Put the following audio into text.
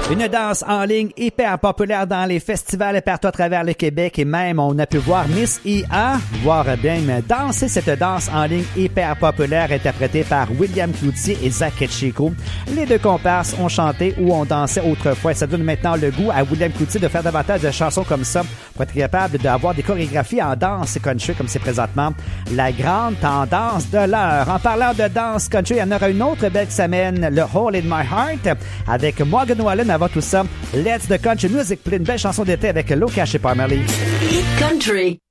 Une danse en ligne hyper populaire dans les festivals partout à travers le Québec et même on a pu voir Miss IA, voire même danser cette danse en ligne hyper populaire interprétée par William Cloutier et Zach Chico. Les deux comparses ont chanté ou ont dansé autrefois. Ça donne maintenant le goût à William Cloutier de faire davantage de chansons comme ça pour être capable d'avoir des chorégraphies en danse country comme c'est présentement la grande tendance de l'heure. En parlant de danse country, il y en aura une autre belle semaine, le Hole in My Heart avec Morgan Wallen. Avant tout ça, Let's the Country Music, une belle chanson d'été avec Locash et Parmalee. Hit Country.